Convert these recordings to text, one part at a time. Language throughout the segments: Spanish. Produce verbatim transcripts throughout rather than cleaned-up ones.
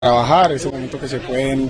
trabajar, es el momento que se pueden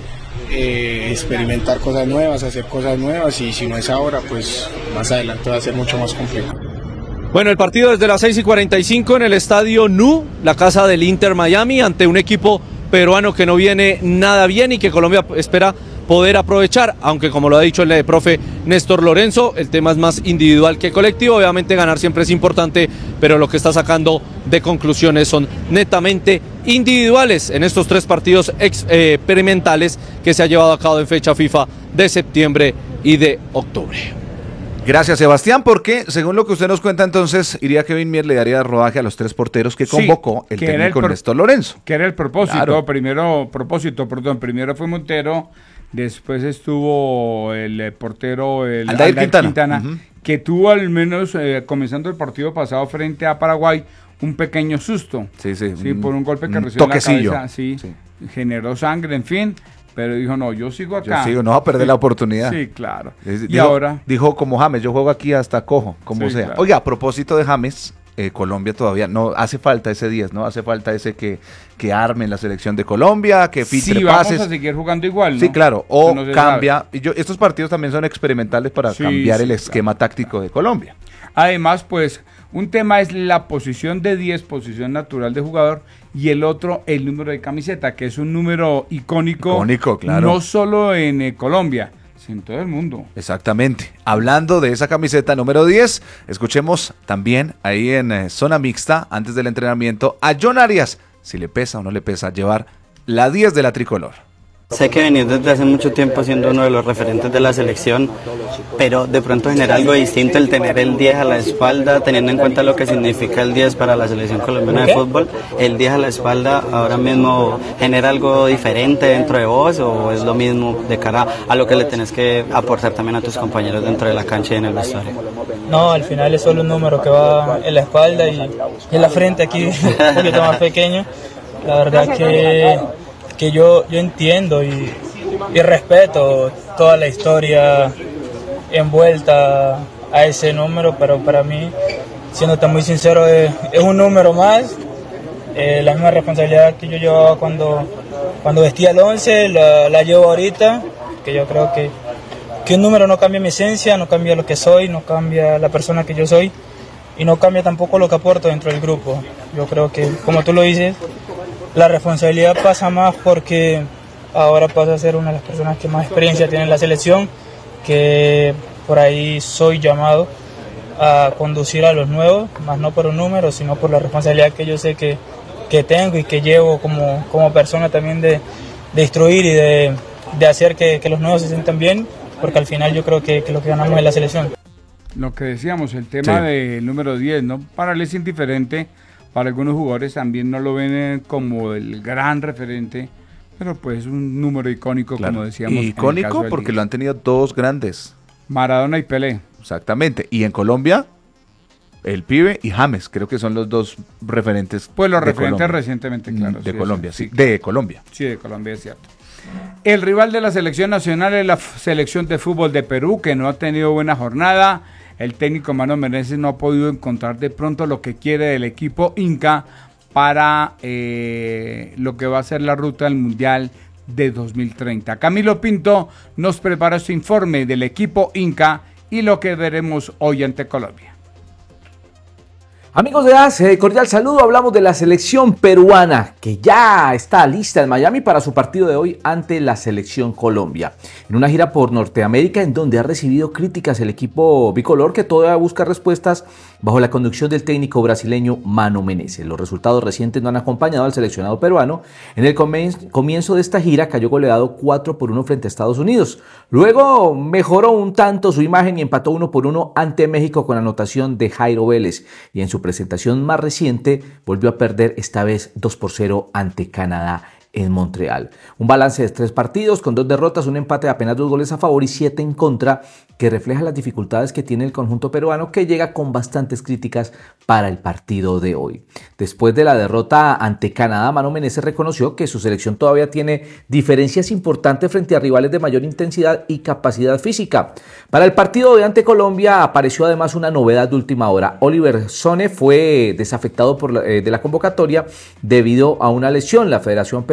eh, experimentar cosas nuevas, hacer cosas nuevas, y si no es ahora, pues más adelante va a ser mucho más complejo. Bueno, el partido desde las seis y cuarenta y cinco en el estadio N U, la casa del Inter Miami, ante un equipo peruano que no viene nada bien y que Colombia espera poder aprovechar, aunque como lo ha dicho el profe Néstor Lorenzo, el tema es más individual que colectivo. Obviamente ganar siempre es importante, pero lo que está sacando de conclusiones son netamente individuales en estos tres partidos ex, eh, experimentales que se ha llevado a cabo en fecha FIFA de septiembre y de octubre. Gracias, Sebastián, porque según lo que usted nos cuenta, entonces iría Kevin Mier le daría rodaje a los tres porteros que convocó sí, el que técnico el pro- Néstor Lorenzo. Que era el propósito, claro. primero propósito, perdón, primero fue Montero, después estuvo el portero el Aldair Quintana, Quintana uh-huh. que tuvo al menos eh, comenzando el partido pasado frente a Paraguay un pequeño susto, sí, sí, sí, un, por un golpe que recibió en la cabeza, sí, sí, generó sangre, en fin. Pero dijo, no, yo sigo acá. Yo sigo, no va a perder sí, la oportunidad. Sí, claro. Y dijo, ahora... Dijo como James, yo juego aquí hasta cojo, como sí, sea. Claro. Oiga, a propósito de James, eh, Colombia todavía, no hace falta ese diez, ¿no? Hace falta ese que, que arme en la selección de Colombia, que filtre sí, pases. vamos a seguir jugando igual, ¿no? Sí, claro, o no cambia. Y yo, estos partidos también son experimentales para sí, cambiar sí, el esquema claro. táctico de Colombia. Además, pues, un tema es la posición de diez, posición natural de jugador, y el otro, el número de camiseta, que es un número icónico, icónico claro. no solo en eh, Colombia, sino en todo el mundo. Exactamente. Hablando de esa camiseta número diez, escuchemos también ahí en eh, zona mixta, antes del entrenamiento, a John Arias, si le pesa o no le pesa llevar la diez de la tricolor. Sé que venís desde hace mucho tiempo siendo uno de los referentes de la selección, pero de pronto genera algo distinto el tener el diez a la espalda, teniendo en cuenta lo que significa el diez para la selección colombiana de fútbol. ¿El diez a la espalda ahora mismo genera algo diferente dentro de vos o es lo mismo de cara a lo que le tenés que aportar también a tus compañeros dentro de la cancha y en el vestuario? No, al final es solo un número que va en la espalda y en la frente aquí un poquito más pequeño. La verdad que... que yo, yo entiendo y, y respeto toda la historia envuelta a ese número, pero para mí, siendo tan muy sincero, es, es un número más, eh, la misma responsabilidad que yo llevaba cuando, cuando vestía el once, la, la llevo ahorita, que yo creo que, que un número no cambia mi esencia, no cambia lo que soy, no cambia la persona que yo soy, y no cambia tampoco lo que aporto dentro del grupo. Yo creo que, como tú lo dices, la responsabilidad pasa más porque ahora paso a ser una de las personas que más experiencia tiene en la selección, que por ahí soy llamado a conducir a los nuevos, más no por un número, sino por la responsabilidad que yo sé que, que tengo y que llevo como, como persona también de, de instruir y de, de hacer que, que los nuevos se sientan bien, porque al final yo creo que, que lo que ganamos es la selección. Lo que decíamos, el tema sí. del número diez, ¿no? Para él es indiferente. Para algunos jugadores también no lo ven como el gran referente, pero pues es un número icónico, claro. como decíamos. Icónico porque diez. Lo han tenido dos grandes. Maradona y Pelé. Exactamente. Y en Colombia, el Pibe y James, creo que son los dos referentes. Pues los referentes Colombia. Recientemente, claro. De sí, Colombia, sí. sí. De Colombia. Sí, de Colombia, es cierto. El rival de la selección nacional es la selección de fútbol de Perú, que no ha tenido buena jornada. El técnico Mano Menezes no ha podido encontrar de pronto lo que quiere del equipo Inca para eh, lo que va a ser la ruta al Mundial de dos mil treinta. Camilo Pinto nos prepara su informe del equipo Inca y lo que veremos hoy ante Colombia. Amigos de A C E, cordial saludo, hablamos de la selección peruana que ya está lista en Miami para su partido de hoy ante la selección Colombia. En una gira por Norteamérica en donde ha recibido críticas el equipo bicolor que todavía busca respuestas bajo la conducción del técnico brasileño Mano Menezes. Los resultados recientes no han acompañado al seleccionado peruano. En el comienzo de esta gira cayó goleado cuatro por uno frente a Estados Unidos. Luego mejoró un tanto su imagen y empató uno por uno ante México con anotación de Jairo Vélez. Y en su presentación más reciente volvió a perder esta vez dos por cero ante Canadá en Montreal. Un balance de tres partidos con dos derrotas, un empate de apenas dos goles a favor y siete en contra, que refleja las dificultades que tiene el conjunto peruano, que llega con bastantes críticas para el partido de hoy. Después de la derrota ante Canadá, Mano Menezes reconoció que su selección todavía tiene diferencias importantes frente a rivales de mayor intensidad y capacidad física. Para el partido de ante Colombia apareció además una novedad de última hora. Oliver Sone fue desafectado por la, eh, de la convocatoria debido a una lesión. La Federación Peruana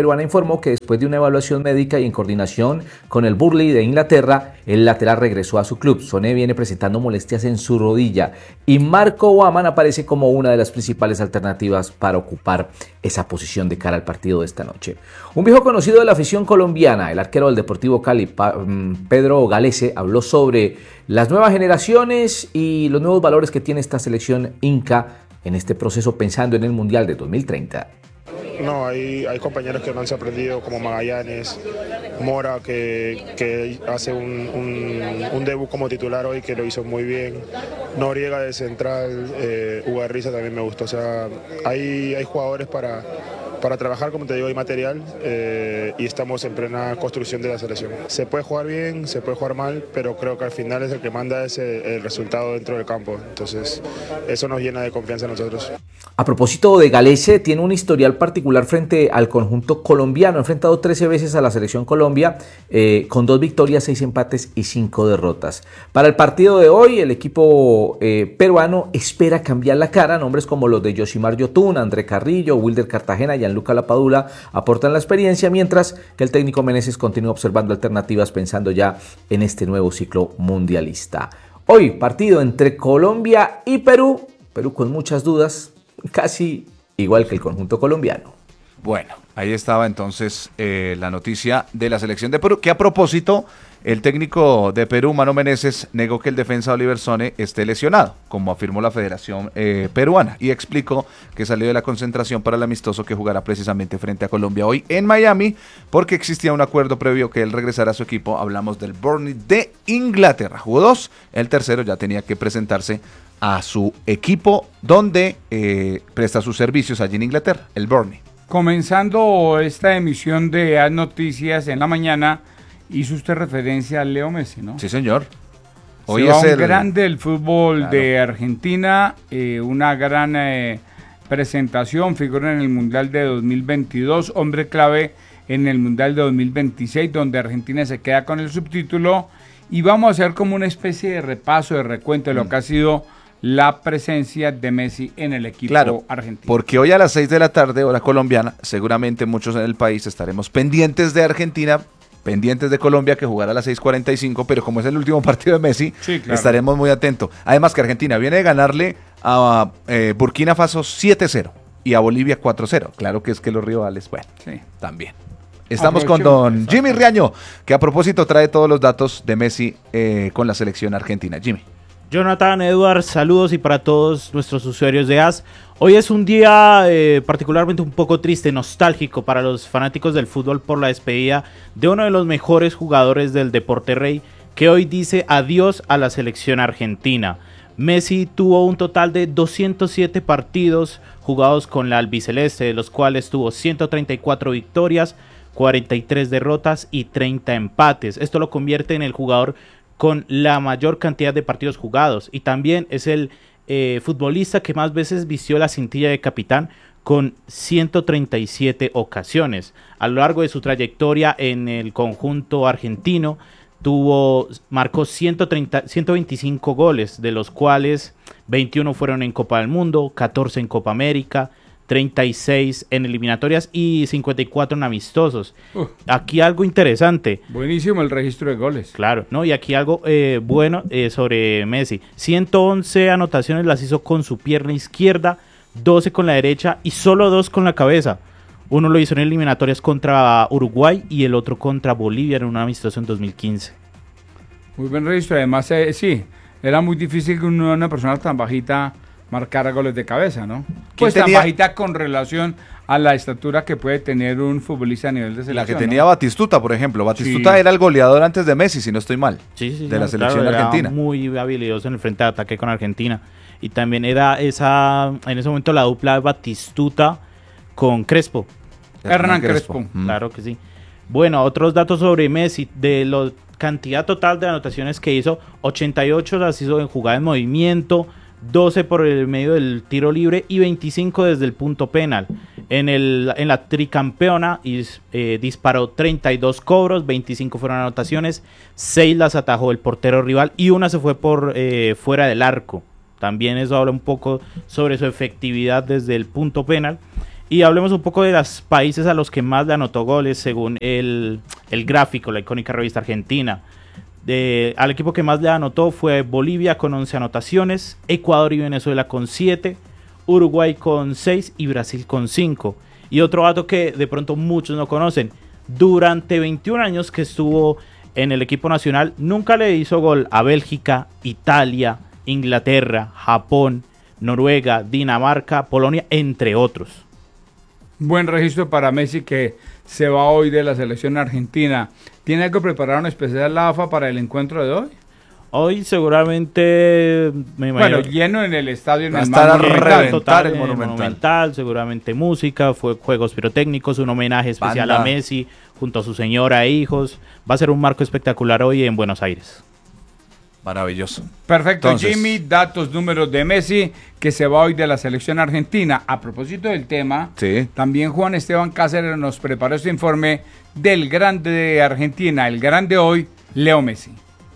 peruana informó que después de una evaluación médica y en coordinación con el Burnley de Inglaterra, el lateral regresó a su club. Soné viene presentando molestias en su rodilla y Marco Waman aparece como una de las principales alternativas para ocupar esa posición de cara al partido de esta noche. Un viejo conocido de la afición colombiana, el arquero del Deportivo Cali, Pedro Galese, habló sobre las nuevas generaciones y los nuevos valores que tiene esta selección inca en este proceso pensando en el Mundial de dos mil treinta. No, hay, hay compañeros que no han aprendido, como Magallanes, Mora, que, que hace un, un, un debut como titular hoy, que lo hizo muy bien. Noriega de central, eh, Ugarriza también me gustó. O sea, hay, hay jugadores para, para trabajar, como te digo, hay material eh, y estamos en plena construcción de la selección. Se puede jugar bien, se puede jugar mal, pero creo que al final es el que manda ese, el resultado dentro del campo. Entonces, eso nos llena de confianza a nosotros. A propósito de Galese, tiene un historial particular frente al conjunto colombiano. Ha enfrentado trece veces a la selección Colombia, eh, con dos victorias, seis empates y cinco derrotas. Para el partido de hoy, el equipo eh, peruano espera cambiar la cara. Nombres como los de Yoshimar Yotun, André Carrillo, Wilder Cartagena y Gianluca Lapadula aportan la experiencia, mientras que el técnico Meneses continúa observando alternativas pensando ya en este nuevo ciclo mundialista. Hoy, partido entre Colombia y Perú. Perú con muchas dudas, casi igual que el conjunto colombiano. Bueno, ahí estaba entonces eh, la noticia de la selección de Perú, que a propósito, el técnico de Perú, Mano Meneses, negó que el defensa Oliver Sone esté lesionado, como afirmó la Federación eh, Peruana, y explicó que salió de la concentración para el amistoso que jugará precisamente frente a Colombia hoy en Miami, porque existía un acuerdo previo que él regresara a su equipo. Hablamos del Burnley de Inglaterra. Jugó dos, el tercero ya tenía que presentarse a su equipo donde eh, presta sus servicios allí en Inglaterra, el Burnley. Comenzando esta emisión de Haz Noticias en la mañana, hizo usted referencia a Leo Messi, ¿no? Sí, señor. Hoy Se es va un el grande del fútbol Claro. de Argentina, eh, una gran eh, presentación, figura en el Mundial de dos mil veintidós, hombre clave en el Mundial de dos mil veintiséis, donde Argentina se queda con el subtítulo, y vamos a hacer como una especie de repaso, de recuento de lo Mm. que ha sido la presencia de Messi en el equipo Claro, argentino. porque hoy a las seis de la tarde, hora colombiana, seguramente muchos en el país estaremos pendientes de Argentina, pendientes de Colombia, que jugará a las seis cuarenta y cinco, pero como es el último partido de Messi, Sí, claro. estaremos muy atentos. Además que Argentina viene de ganarle a eh, Burkina Faso siete cero y a Bolivia cuatro cero. Claro que es que los rivales, bueno, Sí. también. Estamos con Aprovechemos, don Jimmy Riaño, que a propósito trae todos los datos de Messi eh, con la selección argentina. Jimmy. Jonathan, Edward, saludos y para todos nuestros usuarios de A S. Hoy es un día eh, particularmente un poco triste, nostálgico para los fanáticos del fútbol por la despedida de uno de los mejores jugadores del deporte rey, que hoy dice adiós a la selección argentina. Messi tuvo un total de doscientos siete partidos jugados con la albiceleste, de los cuales tuvo ciento treinta y cuatro victorias, cuarenta y tres derrotas y treinta empates. Esto lo convierte en el jugador con la mayor cantidad de partidos jugados, y también es el eh, futbolista que más veces vistió la cintilla de capitán, con ciento treinta y siete ocasiones. A lo largo de su trayectoria en el conjunto argentino, tuvo, marcó ciento treinta, ciento veinticinco goles, de los cuales veintiuno fueron en Copa del Mundo, catorce en Copa América, treinta y seis en eliminatorias y cincuenta y cuatro en amistosos. Uh. Aquí algo interesante. Buenísimo el registro de goles. Claro, ¿no? Y aquí algo eh, bueno eh, sobre Messi. ciento once anotaciones las hizo con su pierna izquierda, doce con la derecha y solo dos con la cabeza. Uno lo hizo en eliminatorias contra Uruguay y el otro contra Bolivia en un amistoso en dos mil quince. Muy buen registro. Además, eh, sí, era muy difícil que una, una persona tan bajita marcara goles de cabeza, ¿no? Pues tan tenía- bajita con relación a la estatura que puede tener un futbolista a nivel de selección. La que ¿no? tenía Batistuta, por ejemplo. Batistuta Sí. era el goleador antes de Messi, si no estoy mal, Sí, sí, de no, la selección claro, era argentina. muy habilidoso en el frente de ataque con Argentina. Y también era esa, en ese momento, la dupla de Batistuta con Crespo. Hernán Crespo. Mm. Claro que sí. Bueno, otros datos sobre Messi. De la cantidad total de anotaciones que hizo, ochenta y ocho las hizo en jugada en movimiento, doce por el medio del tiro libre y veinticinco desde el punto penal. En, el, en la tricampeona is, eh, disparó treinta y dos cobros, veinticinco fueron anotaciones, seis las atajó el portero rival y una se fue por eh, fuera del arco. También eso habla un poco sobre su efectividad desde el punto penal. Y hablemos un poco de los países a los que más le anotó goles según el, el gráfico, la icónica revista argentina. De, al equipo que más le anotó fue Bolivia con once anotaciones, Ecuador y Venezuela con siete, Uruguay con seis y Brasil con cinco. Y otro dato que de pronto muchos no conocen, durante veintiún años que estuvo en el equipo nacional, nunca le hizo gol a Bélgica, Italia, Inglaterra, Japón, Noruega, Dinamarca, Polonia, entre otros. Buen registro para Messi, que se va hoy de la selección argentina. ¿Tiene algo preparado en especial la A F A para el encuentro de hoy? Hoy seguramente, me imagino, bueno, lleno en el estadio, en va a el estar a Monumental. reventar el en Monumental. Monumental, seguramente música, fue juegos pirotécnicos, un homenaje especial Banda. a Messi junto a su señora e hijos. Va a ser un marco espectacular hoy en Buenos Aires. Maravilloso. Perfecto, Entonces, Jimmy, datos, números de Messi, que se va hoy de la selección argentina. A propósito del tema, sí. también Juan Esteban Cáceres nos preparó este informe del grande de Argentina, el grande hoy, Leo Messi.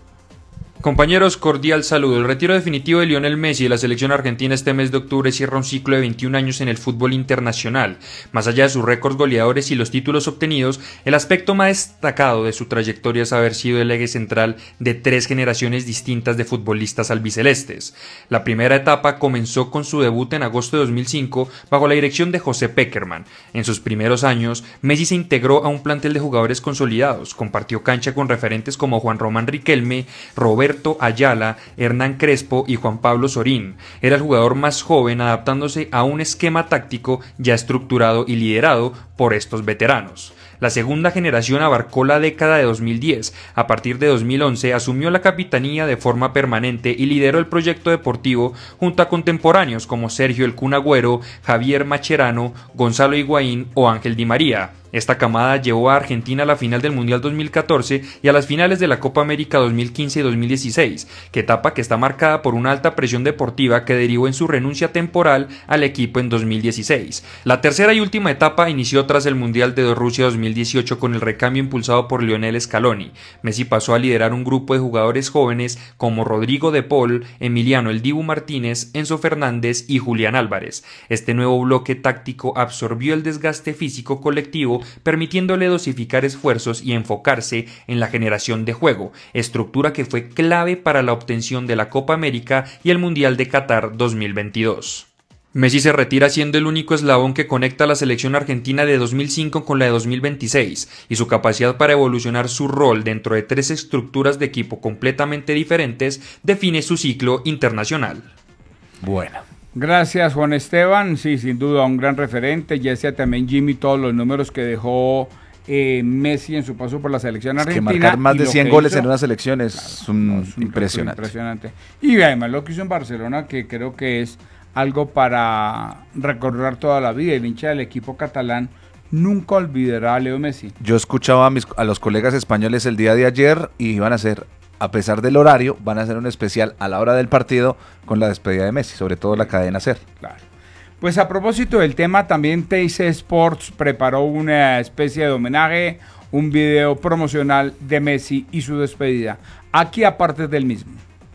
Compañeros, cordial saludo. El retiro definitivo de Lionel Messi de la selección argentina este mes de octubre cierra un ciclo de veintiún años en el fútbol internacional. Más allá de sus récords goleadores y los títulos obtenidos, el aspecto más destacado de su trayectoria es haber sido el eje central de tres generaciones distintas de futbolistas albicelestes. La primera etapa comenzó con su debut en agosto de dos mil cinco bajo la dirección de José Pekerman. En sus primeros años, Messi se integró a un plantel de jugadores consolidados, compartió cancha con referentes como Juan Román Riquelme, Roberto Ayala, Hernán Crespo y Juan Pablo Sorín. Era el jugador más joven adaptándose a un esquema táctico ya estructurado y liderado por estos veteranos. La segunda generación abarcó la década de dos mil diez. A partir de dos mil once asumió la capitanía de forma permanente y lideró el proyecto deportivo junto a contemporáneos como Sergio El Kun Agüero, Javier Macherano, Gonzalo Higuaín o Ángel Di María. Esta camada llevó a Argentina a la final del Mundial dos mil catorce y a las finales de la Copa América dos mil quince y dos mil dieciséis, que etapa que está marcada por una alta presión deportiva que derivó en su renuncia temporal al equipo en dos mil dieciséis. La tercera y última etapa inició tras el Mundial de Rusia dos mil dieciocho con el recambio impulsado por Lionel Scaloni. Messi pasó a liderar un grupo de jugadores jóvenes como Rodrigo de Paul, Emiliano El Dibu Martínez, Enzo Fernández y Julián Álvarez. Este nuevo bloque táctico absorbió el desgaste físico colectivo, permitiéndole dosificar esfuerzos y enfocarse en la generación de juego, estructura que fue clave para la obtención de la Copa América y el Mundial de Qatar dos mil veintidós. Messi se retira siendo el único eslabón que conecta a la selección argentina de dos mil cinco con la de dos mil veintiséis, y su capacidad para evolucionar su rol dentro de tres estructuras de equipo completamente diferentes define su ciclo internacional. Bueno. Gracias, Juan Esteban. Sí, sin duda, un gran referente. Ya decía también Jimmy todos los números que dejó eh, Messi en su paso por la selección es argentina. Que marcar más de cien goles hizo en una selección es, claro, un, no, es un impresionante. impresionante. Y además lo que hizo en Barcelona, que creo que es algo para recordar toda la vida. El hincha del equipo catalán nunca olvidará a Leo Messi. Yo escuchaba a, mis, a los colegas españoles el día de ayer y iban a hacer, a pesar del horario, van a hacer un especial a la hora del partido con la despedida de Messi, sobre todo la cadena SER. Claro. Pues a propósito del tema, también T C Sports preparó una especie de homenaje, un video promocional de Messi y su despedida. Aquí aparte del mismo.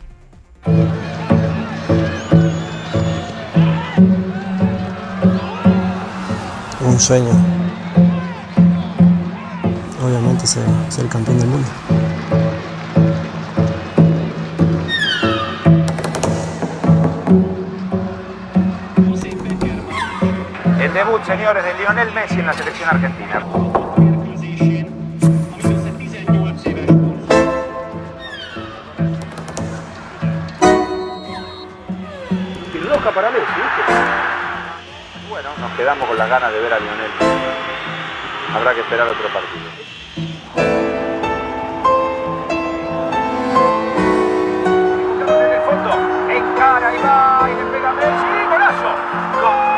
Un sueño, obviamente, ser, ser campeón del mundo. El debut, señores, de Lionel Messi en la selección argentina. Y roja para Messi, ¿viste? Bueno, nos quedamos con las ganas de ver a Lionel. Habrá que esperar otro partido. En el fondo, encara y va y le pega a Messi. ¡Golazo! ¡Gol!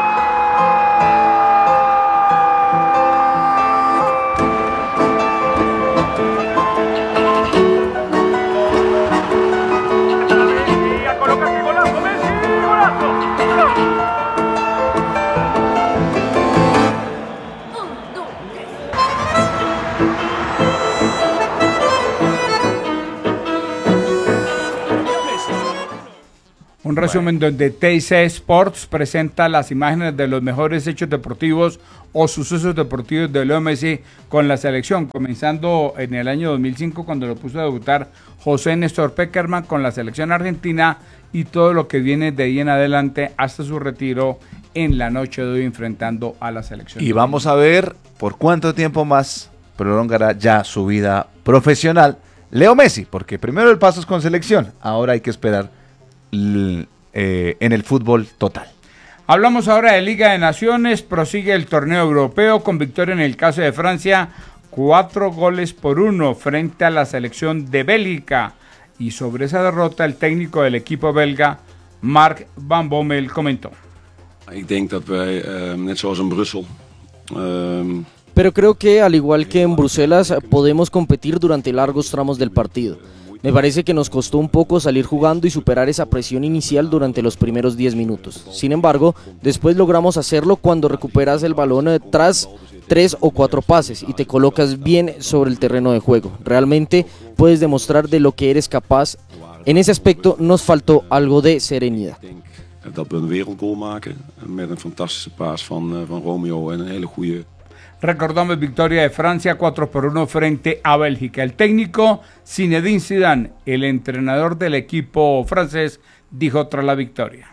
Un resumen donde T C Sports presenta las imágenes de los mejores hechos deportivos o sucesos deportivos de Leo Messi con la selección, comenzando en el año dos mil cinco cuando lo puso a debutar José Néstor Peckerman con la selección argentina y todo lo que viene de ahí en adelante hasta su retiro en la noche de hoy enfrentando a la selección. Y vamos a ver por cuánto tiempo más prolongará ya su vida profesional Leo Messi, porque primero el paso es con selección, ahora hay que esperar l- eh, en el fútbol total. Hablamos ahora de Liga de Naciones, prosigue el torneo europeo con victoria en el caso de Francia, cuatro goles por uno frente a la selección de Bélgica. Y sobre esa derrota el técnico del equipo belga, Mark Van Bommel, comentó. Ik denk dat wij, uh, net zoals in Brussel... Uh... Pero creo que, al igual que en Bruselas, podemos competir durante largos tramos del partido. Me parece que nos costó un poco salir jugando y superar esa presión inicial durante los primeros diez minutos. Sin embargo, después logramos hacerlo cuando recuperas el balón tras tres o cuatro pases y te colocas bien sobre el terreno de juego. Realmente puedes demostrar de lo que eres capaz. En ese aspecto nos faltó algo de serenidad. Dat we een wereldgoal maken met een fantastische paas van, van Romeo en een hele goede... Recordamos victoria de Francia cuatro por uno frente a Bélgica. El técnico Zinedine Zidane, el entrenador del equipo francés, dijo tras la victoria.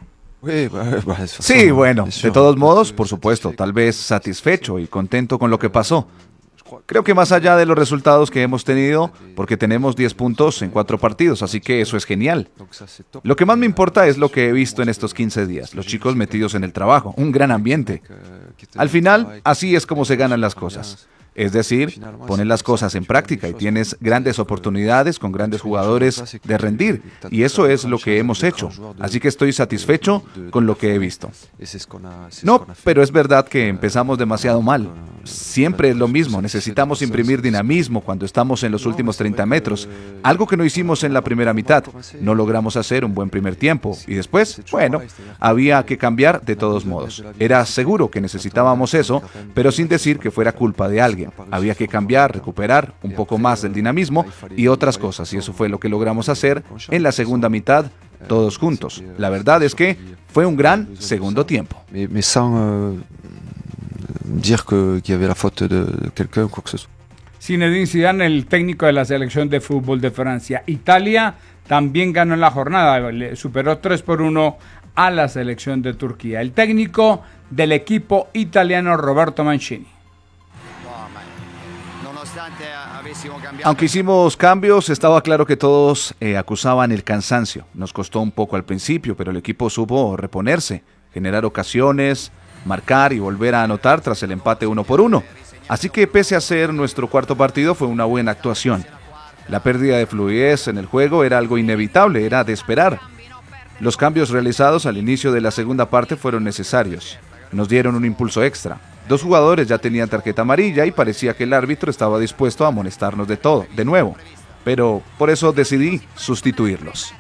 Sí, bueno, de todos modos, por supuesto, tal vez satisfecho y contento con lo que pasó. Creo que más allá de los resultados que hemos tenido, porque tenemos diez puntos en cuatro partidos, así que eso es genial. Lo que más me importa es lo que he visto en estos quince días, los chicos metidos en el trabajo, un gran ambiente. Al final, así es como se ganan las cosas. Es decir, pones las cosas en práctica y tienes grandes oportunidades con grandes jugadores de rendir. Y eso es lo que hemos hecho. Así que estoy satisfecho con lo que he visto. No, pero es verdad que empezamos demasiado mal. Siempre es lo mismo. Necesitamos imprimir dinamismo cuando estamos en los últimos treinta metros. Algo que no hicimos en la primera mitad. No logramos hacer un buen primer tiempo. Y después, bueno, había que cambiar de todos modos. Era seguro que necesitábamos eso, pero sin decir que fuera culpa de alguien. Había que cambiar, recuperar un poco más del dinamismo y otras cosas, y eso fue lo que logramos hacer en la segunda mitad, todos juntos. La verdad es que fue un gran segundo tiempo. Mais sans euh, dire que qu'il y avait la faute de quelqu'un ou quoi que ce soit. Zinedine Zidane, el técnico de la selección de fútbol de Francia. Italia también ganó en la jornada, le superó tres por uno a la selección de Turquía. El técnico del equipo italiano, Roberto Mancini. Aunque hicimos cambios, estaba claro que todos eh, acusaban el cansancio. Nos costó un poco al principio, pero el equipo supo reponerse, generar ocasiones, marcar y volver a anotar tras el empate uno por uno. Así que pese a ser nuestro cuarto partido, fue una buena actuación. La pérdida de fluidez en el juego era algo inevitable, era de esperar. Los cambios realizados al inicio de la segunda parte fueron necesarios. Nos dieron un impulso extra. Dos jugadores ya tenían tarjeta amarilla y parecía que el árbitro estaba dispuesto a amonestarnos de todo, de nuevo. Pero por eso decidí sustituirlos.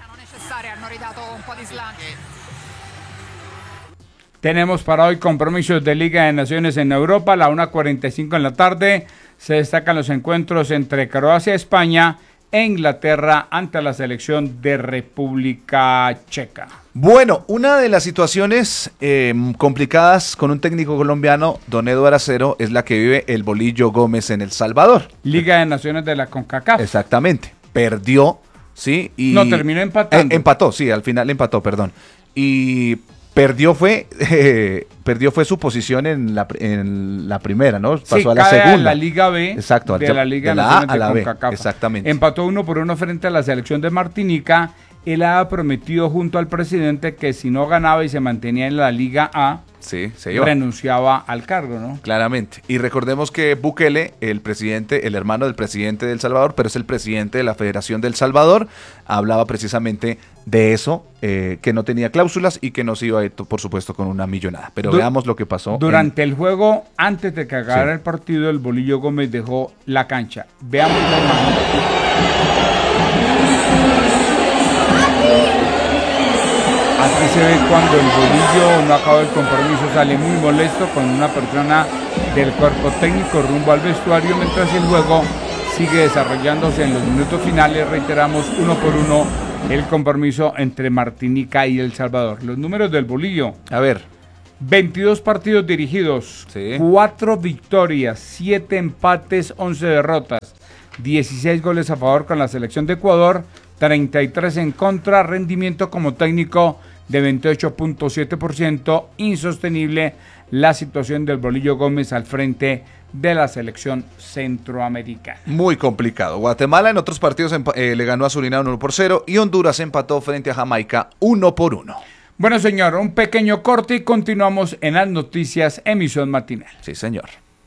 Tenemos para hoy compromisos de Liga de Naciones en Europa. A la una cuarenta y cinco en la tarde se destacan los encuentros entre Croacia, España e Inglaterra ante la selección de República Checa. Bueno, una de las situaciones eh, complicadas con un técnico colombiano, don Eduardo Acero, es la que vive el Bolillo Gómez en El Salvador. Liga de Naciones de la CONCACAF. Exactamente. Perdió, ¿sí? Y no, terminó empatando. Eh, empató, sí, al final empató, perdón. Y perdió fue eh, perdió fue su posición en la, en la primera, ¿no? Pasó sí, a la cae segunda. A la Liga B. Exacto. De la Liga de la Naciones A a la de B. CONCACAF. Exactamente. Empató uno por uno frente a la selección de Martinica. Él ha prometido junto al presidente que si no ganaba y se mantenía en la Liga A, sí, se iba. renunciaba al cargo, ¿no? Claramente. Y recordemos que Bukele, el presidente, el hermano del presidente de El Salvador, pero es el presidente de la Federación de El Salvador, hablaba precisamente de eso, eh, que no tenía cláusulas y que no se iba a ir, por supuesto, con una millonada. Pero du veamos lo que pasó. Durante en... el juego, antes de que acabara sí. el partido, el Bolillo Gómez dejó la cancha. Veamos la imagen. Aquí se ve cuando el Bolillo no acaba el compromiso, sale muy molesto con una persona del cuerpo técnico rumbo al vestuario, mientras el juego sigue desarrollándose en los minutos finales. Reiteramos, uno por uno el compromiso entre Martinica y El Salvador. Los números del bolillo. A ver. veintidós partidos dirigidos, sí. cuatro victorias, siete empates, once derrotas, dieciséis goles a favor con la selección de Ecuador, treinta y tres en contra, rendimiento como técnico de veintiocho punto siete por ciento, insostenible la situación del Bolillo Gómez al frente de la selección centroamericana. Muy complicado. Guatemala en otros partidos eh, le ganó a Surinam uno por cero y Honduras empató frente a Jamaica uno por uno. Bueno, señor, un pequeño corte y continuamos en las noticias, emisión matinal. Sí, señor.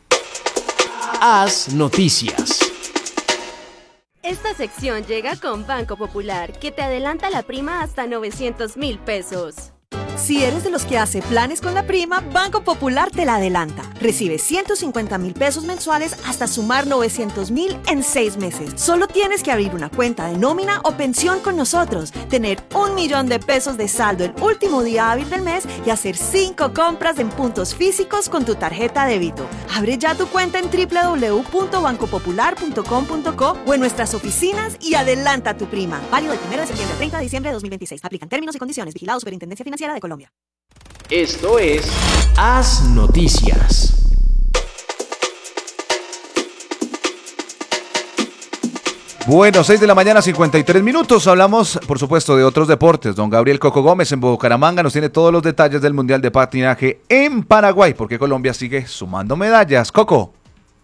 Haz noticias. Esta sección llega con Banco Popular, que te adelanta la prima hasta novecientos mil pesos. Si eres de los que hace planes con la prima, Banco Popular te la adelanta. Recibe ciento cincuenta mil pesos mensuales hasta sumar novecientos mil en seis meses. Solo tienes que abrir una cuenta de nómina o pensión con nosotros, tener un millón de pesos de saldo el último día hábil del mes y hacer cinco compras en puntos físicos con tu tarjeta débito. Abre ya tu cuenta en doble u doble u doble u punto banco popular punto com punto co o en nuestras oficinas y adelanta tu prima. Válido del primero de septiembre al treinta de diciembre de dos mil veintiséis. Aplican términos y condiciones. Vigilado Superintendencia Financiera de Colombia. Esto es Haz Noticias. Bueno, seis de la mañana, cincuenta y tres minutos. Hablamos, por supuesto, de otros deportes. Don Gabriel Coco Gómez en Bucaramanga nos tiene todos los detalles del Mundial de Patinaje en Paraguay, porque Colombia sigue sumando medallas. Coco.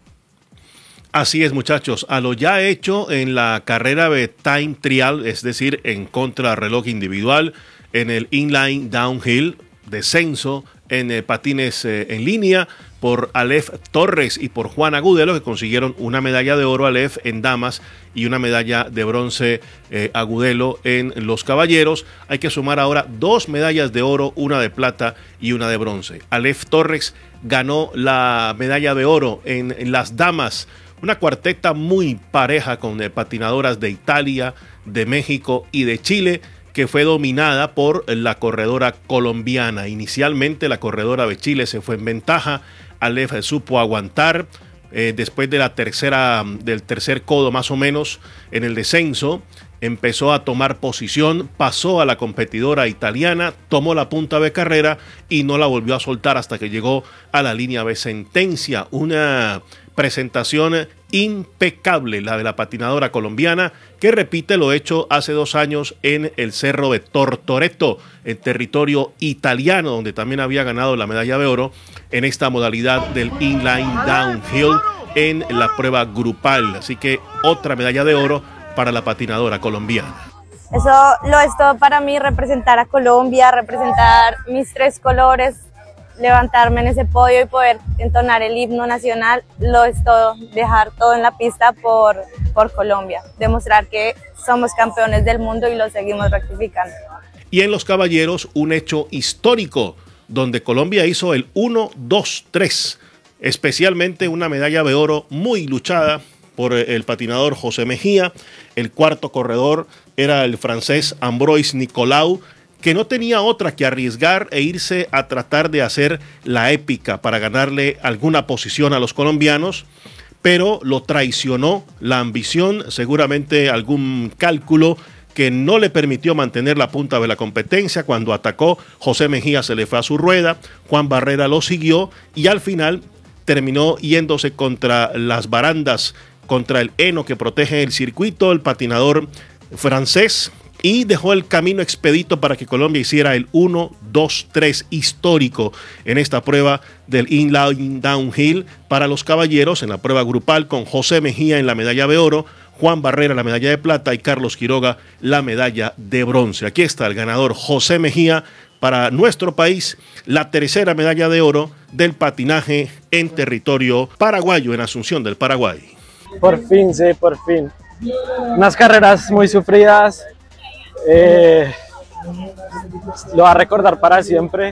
Así es, muchachos, a lo ya hecho en la carrera de time trial, es decir, en contrarreloj individual, en el inline downhill, descenso, en eh, patines eh, en línea, por Aleph Torres y por Juan Agudelo, que consiguieron una medalla de oro Aleph en damas y una medalla de bronce eh, Agudelo en los caballeros. Hay que sumar ahora dos medallas de oro, una de plata y una de bronce. Aleph Torres ganó la medalla de oro en, en las damas, una cuarteta muy pareja con eh, patinadoras de Italia, de México y de Chile, que fue dominada por la corredora colombiana. Inicialmente la corredora de Chile se fue en ventaja, Aleph supo aguantar, eh, después de la tercera, del tercer codo más o menos en el descenso, empezó a tomar posición, pasó a la competidora italiana, tomó la punta de carrera y no la volvió a soltar hasta que llegó a la línea de sentencia. Una presentación impecable la de la patinadora colombiana, que repite lo hecho hace dos años en el Cerro de Tortoreto, en territorio italiano, donde también había ganado la medalla de oro en esta modalidad del inline downhill en la prueba grupal. Así que otra medalla de oro para la patinadora colombiana. Eso lo es todo para mí, representar a Colombia, representar mis tres colores, levantarme en ese podio y poder entonar el himno nacional, lo es todo, dejar todo en la pista por, por Colombia, demostrar que somos campeones del mundo y lo seguimos rectificando. Y en los caballeros, un hecho histórico, donde Colombia hizo el uno dos tres, especialmente una medalla de oro muy luchada por el patinador José Mejía. El cuarto corredor era el francés Ambroise Nicolau, que no tenía otra que arriesgar e irse a tratar de hacer la épica para ganarle alguna posición a los colombianos, pero lo traicionó la ambición, seguramente algún cálculo que no le permitió mantener la punta de la competencia. Cuando atacó, José Mejía se le fue a su rueda, Juan Barrera lo siguió y al final terminó yéndose contra las barandas, contra el heno que protege el circuito, el patinador francés, y dejó el camino expedito para que Colombia hiciera el uno dos tres histórico en esta prueba del inline downhill para los caballeros, en la prueba grupal, con José Mejía en la medalla de oro, Juan Barrera la medalla de plata y Carlos Quiroga la medalla de bronce. Aquí está el ganador José Mejía, para nuestro país, la tercera medalla de oro del patinaje en territorio paraguayo, en Asunción del Paraguay. Por fin, sí, por fin. Unas carreras muy sufridas. Eh, lo va a recordar para siempre.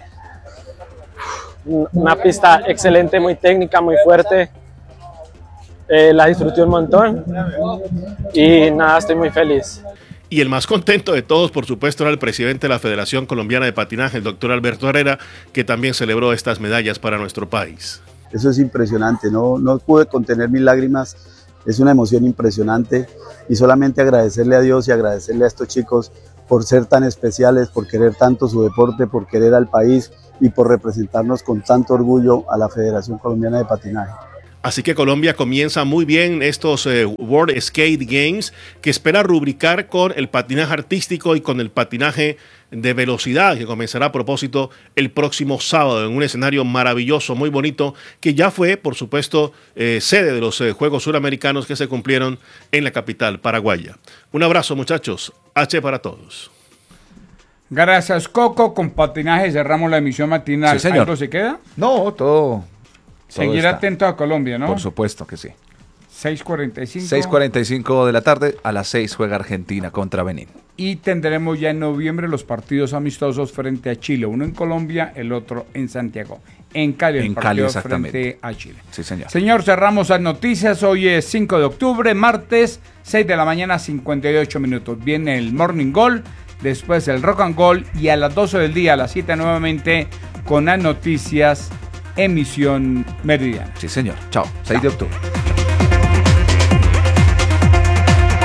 Una pista excelente, muy técnica, muy fuerte. Eh, la disfruté un montón y nada, estoy muy feliz. Y el más contento de todos, por supuesto, era el presidente de la Federación Colombiana de Patinaje, el doctor Alberto Herrera, que también celebró estas medallas para nuestro país. Eso es impresionante, no, no pude contener mis lágrimas es una emoción impresionante y solamente agradecerle a Dios y agradecerle a estos chicos por ser tan especiales, por querer tanto su deporte, por querer al país y por representarnos con tanto orgullo a la Federación Colombiana de Patinaje. Así que Colombia comienza muy bien estos eh, World Skate Games, que espera rubricar con el patinaje artístico y con el patinaje de velocidad, que comenzará a propósito el próximo sábado en un escenario maravilloso, muy bonito, que ya fue, por supuesto, eh, sede de los eh, Juegos Suramericanos que se cumplieron en la capital paraguaya. Un abrazo, muchachos. H para todos. Gracias, Coco. Con patinaje cerramos la emisión matinal. Sí, señor. ¿Algo se queda? No, todo... Seguir está. atento a Colombia, ¿no? Por supuesto que sí. seis cuarenta y cinco. seis cuarenta y cinco de la tarde, a las seis juega Argentina contra Benín. Y tendremos ya en noviembre los partidos amistosos frente a Chile. Uno en Colombia, el otro en Santiago. En Cali, el En partido Cali, exactamente. frente a Chile. Sí, señor. Señor, cerramos las noticias. Hoy es cinco de octubre, martes, seis de la mañana, cincuenta y ocho minutos. Viene el Morning Goal, después el Rock and Goal y a las doce del día, a las siete nuevamente, con las noticias, emisión meridiana. Sí, señor. Chao. seis de octubre.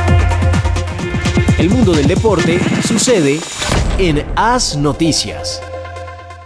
El mundo del deporte sucede en As Noticias.